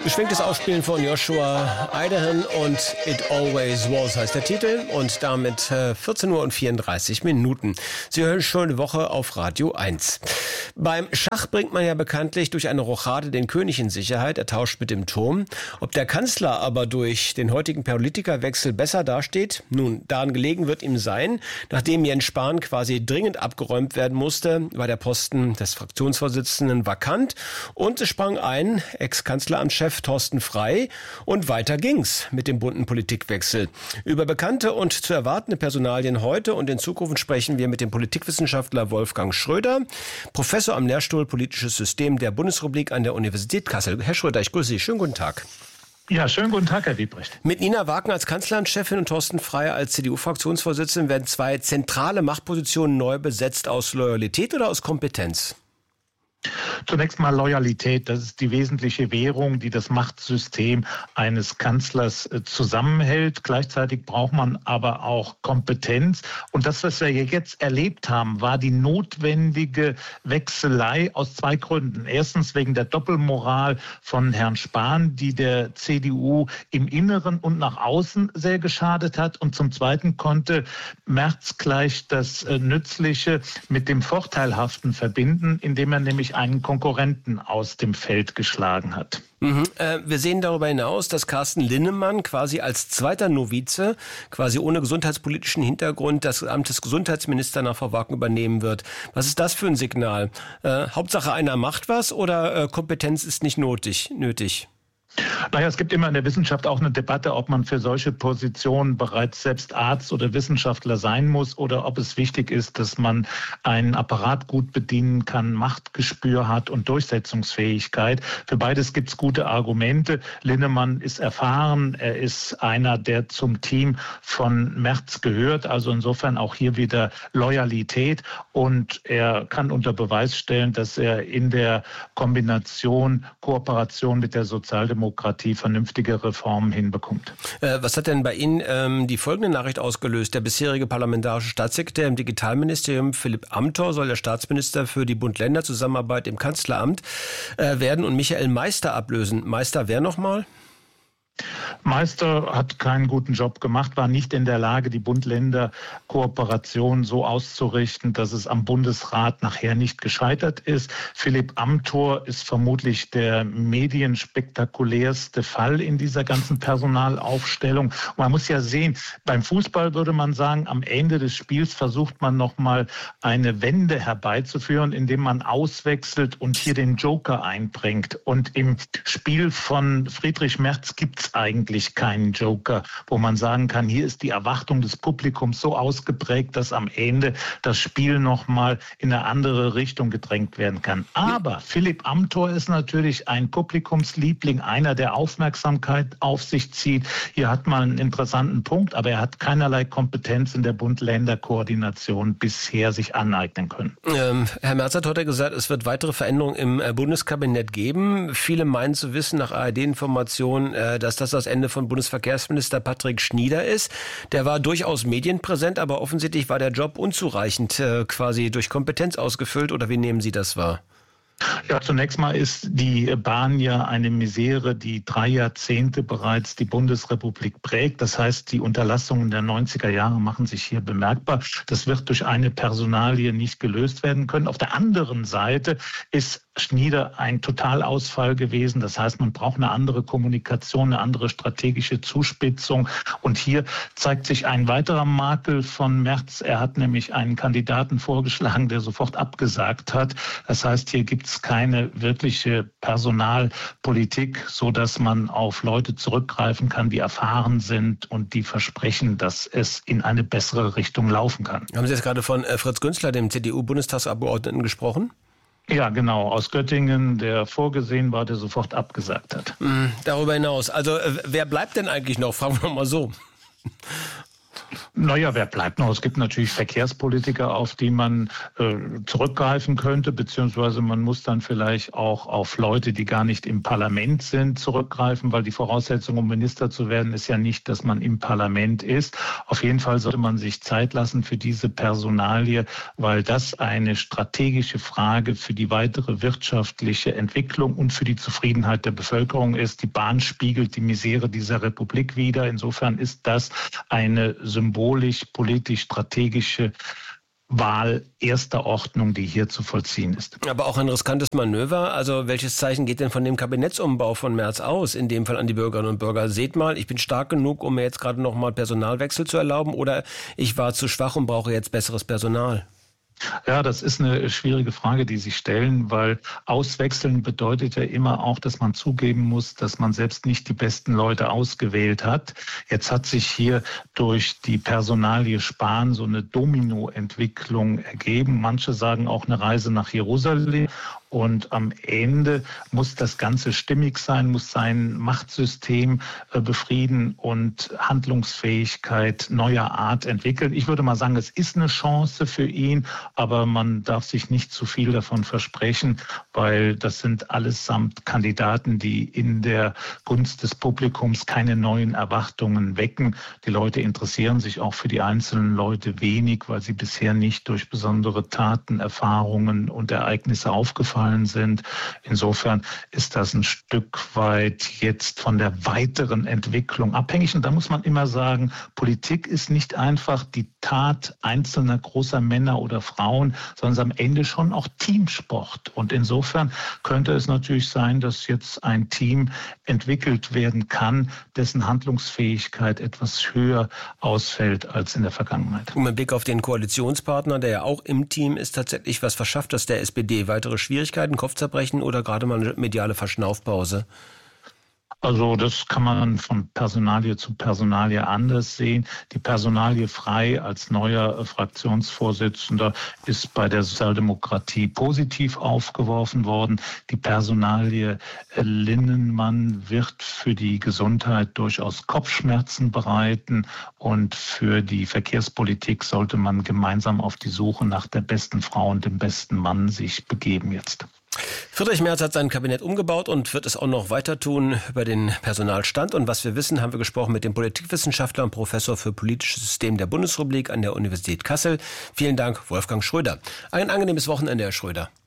Beschwingtes Aufspielen von Joshua Eiderhan und It Always Was heißt der Titel und damit 14:34 Uhr. Sie hören Schöne Woche auf Radio 1. Beim Schach bringt man ja bekanntlich durch eine Rochade den König in Sicherheit, er tauscht mit dem Turm. Ob der Kanzler aber durch den heutigen Politikerwechsel besser dasteht? Nun, daran gelegen wird ihm sein, nachdem Jens Spahn quasi dringend abgeräumt werden musste, war der Posten des Fraktionsvorsitzenden vakant und es sprang ein Ex-Kanzleramtschef Thorsten Frey und weiter ging's mit dem bunten Politikwechsel. Über bekannte und zu erwartende Personalien heute und in Zukunft sprechen wir mit dem Politikwissenschaftler Wolfgang Schröder, Professor am Lehrstuhl Politisches System der Bundesrepublik an der Universität Kassel. Herr Schröder, ich grüße Sie. Schönen guten Tag. Ja, schönen guten Tag, Herr Wiebrecht. Mit Nina Wagner als Kanzleramtschefin und Thorsten Frey als CDU-Fraktionsvorsitzenden werden zwei zentrale Machtpositionen neu besetzt. Aus Loyalität oder aus Kompetenz? Zunächst mal Loyalität, das ist die wesentliche Währung, die das Machtsystem eines Kanzlers zusammenhält. Gleichzeitig braucht man aber auch Kompetenz. Und das, was wir jetzt erlebt haben, war die notwendige Wechselei aus zwei Gründen. Erstens wegen der Doppelmoral von Herrn Spahn, die der CDU im Inneren und nach außen sehr geschadet hat. Und zum Zweiten konnte Merz gleich das Nützliche mit dem Vorteilhaften verbinden, indem er nämlich einen Konkurrenten aus dem Feld geschlagen hat. Wir sehen darüber hinaus, dass Carsten Linnemann quasi als zweiter Novize, quasi ohne gesundheitspolitischen Hintergrund, das Amt des Gesundheitsministers nach Frau Wagner übernehmen wird. Was ist das für ein Signal? Hauptsache einer macht was oder Kompetenz ist nicht nötig? Naja, es gibt immer in der Wissenschaft auch eine Debatte, ob man für solche Positionen bereits selbst Arzt oder Wissenschaftler sein muss oder ob es wichtig ist, dass man einen Apparat gut bedienen kann, Machtgespür hat und Durchsetzungsfähigkeit. Für beides gibt es gute Argumente. Linnemann ist erfahren, er ist einer, der zum Team von Merz gehört, also insofern auch hier wieder Loyalität und er kann unter Beweis stellen, dass er in der Kooperation mit der Sozialdemokratie vernünftige Reformen hinbekommt. Was hat denn bei Ihnen die folgende Nachricht ausgelöst? Der bisherige parlamentarische Staatssekretär im Digitalministerium, Philipp Amthor, soll der Staatsminister für die Bund-Länder-Zusammenarbeit im Kanzleramt werden und Michael Meister ablösen. Meister wer nochmal? Meister hat keinen guten Job gemacht, war nicht in der Lage, die Bund-Länder-Kooperation so auszurichten, dass es am Bundesrat nachher nicht gescheitert ist. Philipp Amthor ist vermutlich der medienspektakulärste Fall in dieser ganzen Personalaufstellung. Und man muss ja sehen, beim Fußball würde man sagen, am Ende des Spiels versucht man nochmal eine Wende herbeizuführen, indem man auswechselt und hier den Joker einbringt. Und im Spiel von Friedrich Merz gibt es eigentlich keinen Joker, wo man sagen kann, hier ist die Erwartung des Publikums so ausgeprägt, dass am Ende das Spiel nochmal in eine andere Richtung gedrängt werden kann. Aber Philipp Amthor ist natürlich ein Publikumsliebling, einer, der Aufmerksamkeit auf sich zieht. Hier hat man einen interessanten Punkt, aber er hat keinerlei Kompetenz in der Bund-Länder-Koordination bisher sich aneignen können. Herr Merz hat heute gesagt, es wird weitere Veränderungen im Bundeskabinett geben. Viele meinen zu wissen, nach ARD-Informationen, dass das Ende von Bundesverkehrsminister Patrick Schnieder ist. Der war durchaus medienpräsent, aber offensichtlich war der Job unzureichend quasi durch Kompetenz ausgefüllt. Oder wie nehmen Sie das wahr? Ja, zunächst mal ist die Bahn ja eine Misere, die 3 Jahrzehnte bereits die Bundesrepublik prägt. Das heißt, die Unterlassungen der 90er Jahre machen sich hier bemerkbar. Das wird durch eine Personalie nicht gelöst werden können. Auf der anderen Seite ist Schnieder ein Totalausfall gewesen. Das heißt, man braucht eine andere Kommunikation, eine andere strategische Zuspitzung. Und hier zeigt sich ein weiterer Makel von Merz. Er hat nämlich einen Kandidaten vorgeschlagen, der sofort abgesagt hat. Das heißt, hier gibt es keine wirkliche Personalpolitik, so dass man auf Leute zurückgreifen kann, die erfahren sind und die versprechen, dass es in eine bessere Richtung laufen kann. Haben Sie jetzt gerade von Fritz Günzler, dem CDU-Bundestagsabgeordneten, gesprochen? Ja, genau, aus Göttingen, der vorgesehen war, der sofort abgesagt hat. Darüber hinaus, also wer bleibt denn eigentlich noch? Fragen wir mal so. Naja, wer bleibt noch? Es gibt natürlich Verkehrspolitiker, auf die man zurückgreifen könnte, beziehungsweise man muss dann vielleicht auch auf Leute, die gar nicht im Parlament sind, zurückgreifen, weil die Voraussetzung, um Minister zu werden, ist ja nicht, dass man im Parlament ist. Auf jeden Fall sollte man sich Zeit lassen für diese Personalie, weil das eine strategische Frage für die weitere wirtschaftliche Entwicklung und für die Zufriedenheit der Bevölkerung ist. Die Bahn spiegelt die Misere dieser Republik wider. Insofern ist das eine symbolisch-politisch-strategische Wahl erster Ordnung, die hier zu vollziehen ist. Aber auch ein riskantes Manöver. Also welches Zeichen geht denn von dem Kabinettsumbau von Merz aus, in dem Fall an die Bürgerinnen und Bürger? Seht mal, ich bin stark genug, um mir jetzt gerade noch mal Personalwechsel zu erlauben, oder ich war zu schwach und brauche jetzt besseres Personal? Ja, das ist eine schwierige Frage, die Sie stellen, weil Auswechseln bedeutet ja immer auch, dass man zugeben muss, dass man selbst nicht die besten Leute ausgewählt hat. Jetzt hat sich hier durch die Personalie Spahn so eine Dominoentwicklung ergeben. Manche sagen auch eine Reise nach Jerusalem. Und am Ende muss das Ganze stimmig sein, muss sein Machtsystem befrieden und Handlungsfähigkeit neuer Art entwickeln. Ich würde mal sagen, es ist eine Chance für ihn, aber man darf sich nicht zu viel davon versprechen, weil das sind allesamt Kandidaten, die in der Gunst des Publikums keine neuen Erwartungen wecken. Die Leute interessieren sich auch für die einzelnen Leute wenig, weil sie bisher nicht durch besondere Taten, Erfahrungen und Ereignisse aufgefallen sind. Insofern ist das ein Stück weit jetzt von der weiteren Entwicklung abhängig. Und da muss man immer sagen, Politik ist nicht einfach die Tat einzelner großer Männer oder Frauen, sondern es ist am Ende schon auch Teamsport. Und insofern könnte es natürlich sein, dass jetzt ein Team entwickelt werden kann, dessen Handlungsfähigkeit etwas höher ausfällt als in der Vergangenheit. Und mit Blick auf den Koalitionspartner, der ja auch im Team ist, tatsächlich, was verschafft das der SPD? Weitere Schwierigkeiten, Kopfzerbrechen oder gerade mal eine mediale Verschnaufpause? Also das kann man von Personalie zu Personalie anders sehen. Die Personalie Frey als neuer Fraktionsvorsitzender ist bei der Sozialdemokratie positiv aufgeworfen worden. Die Personalie Linnemann wird für die Gesundheit durchaus Kopfschmerzen bereiten. Und für die Verkehrspolitik sollte man gemeinsam auf die Suche nach der besten Frau und dem besten Mann sich begeben jetzt. Friedrich Merz hat sein Kabinett umgebaut und wird es auch noch weiter tun. Über den Personalstand und was wir wissen, haben wir gesprochen mit dem Politikwissenschaftler und Professor für politisches System der Bundesrepublik an der Universität Kassel. Vielen Dank, Wolfgang Schröder. Ein angenehmes Wochenende, Herr Schröder.